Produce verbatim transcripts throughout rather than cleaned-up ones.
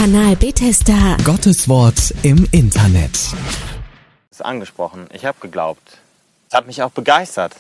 Kanal Bethesda. Gottes Wort im Internet. Ist angesprochen. Ich habe geglaubt. Es hat mich auch begeistert.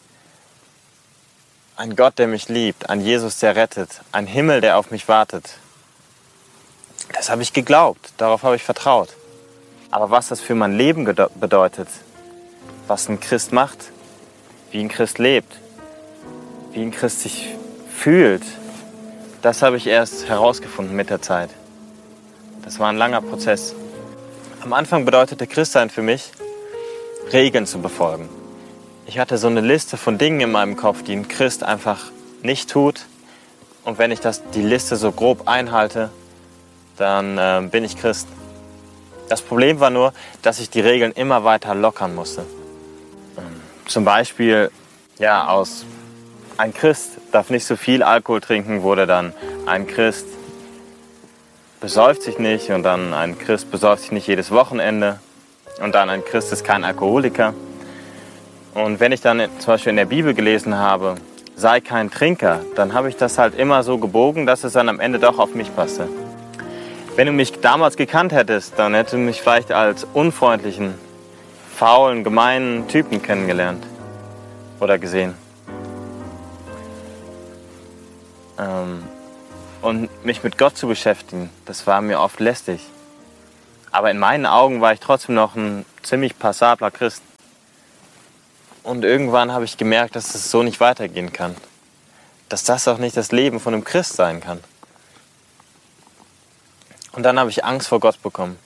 Ein Gott, der mich liebt, ein Jesus, der rettet, ein Himmel, der auf mich wartet. Das habe ich geglaubt, darauf habe ich vertraut. Aber was das für mein Leben bedeutet, was ein Christ macht, wie ein Christ lebt, wie ein Christ sich fühlt, das habe ich erst herausgefunden mit der Zeit. Das war ein langer Prozess. Am Anfang bedeutete Christsein für mich, Regeln zu befolgen. Ich hatte so eine Liste von Dingen in meinem Kopf, die ein Christ einfach nicht tut. Und wenn ich das, die Liste so grob einhalte, dann äh, bin ich Christ. Das Problem war nur, dass ich die Regeln immer weiter lockern musste. Ähm, zum Beispiel, ja, aus ein Christ darf nicht so viel Alkohol trinken, wurde dann ein Christ besäuft sich nicht und dann ein Christ besäuft sich nicht jedes Wochenende und dann ein Christ ist kein Alkoholiker. Und wenn ich dann zum Beispiel in der Bibel gelesen habe, sei kein Trinker, dann habe ich das halt immer so gebogen, dass es dann am Ende doch auf mich passte. Wenn du mich damals gekannt hättest, dann hättest du mich vielleicht als unfreundlichen, faulen, gemeinen Typen kennengelernt oder gesehen. Ähm, und mich mit Gott zu beschäftigen, das war mir oft lästig. Aber in meinen Augen war ich trotzdem noch ein ziemlich passabler Christ. Und irgendwann habe ich gemerkt, dass es so nicht weitergehen kann. Dass das auch nicht das Leben von einem Christ sein kann. Und dann habe ich Angst vor Gott bekommen.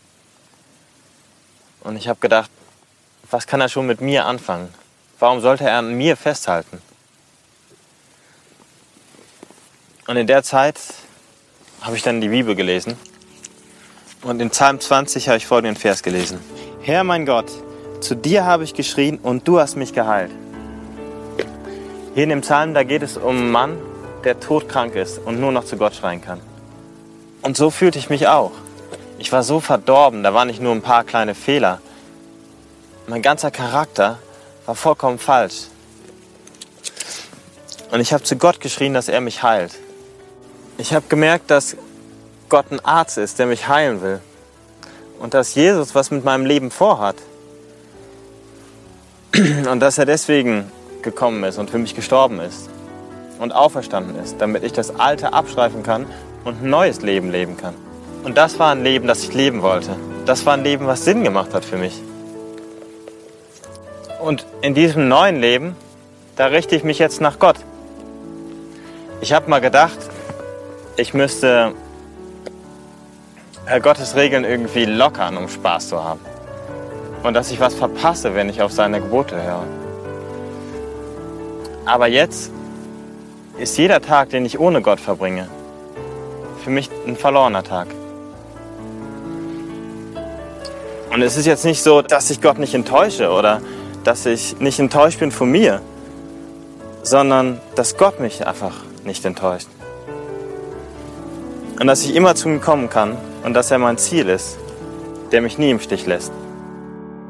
Und ich habe gedacht, was kann er schon mit mir anfangen? Warum sollte er an mir festhalten? Und in der Zeit habe ich dann die Bibel gelesen. Und in Psalm zwanzig habe ich folgenden Vers gelesen. Herr mein Gott, zu dir habe ich geschrien und du hast mich geheilt. Hier in dem Psalm, da geht es um einen Mann, der todkrank ist und nur noch zu Gott schreien kann. Und so fühlte ich mich auch. Ich war so verdorben, da waren nicht nur ein paar kleine Fehler. Mein ganzer Charakter war vollkommen falsch. Und ich habe zu Gott geschrien, dass er mich heilt. Ich habe gemerkt, dass Gott ein Arzt ist, der mich heilen will. Und dass Jesus was mit meinem Leben vorhat. Und dass er deswegen gekommen ist und für mich gestorben ist. Und auferstanden ist, damit ich das Alte abstreifen kann und ein neues Leben leben kann. Und das war ein Leben, das ich leben wollte. Das war ein Leben, was Sinn gemacht hat für mich. Und in diesem neuen Leben, da richte ich mich jetzt nach Gott. Ich habe mal gedacht, ich müsste Gottes Regeln irgendwie lockern, um Spaß zu haben. Und dass ich was verpasse, wenn ich auf seine Gebote höre. Aber jetzt ist jeder Tag, den ich ohne Gott verbringe, für mich ein verlorener Tag. Und es ist jetzt nicht so, dass ich Gott nicht enttäusche oder dass ich nicht enttäuscht bin von mir, sondern dass Gott mich einfach nicht enttäuscht. Und dass ich immer zu ihm kommen kann und dass er mein Ziel ist, der mich nie im Stich lässt.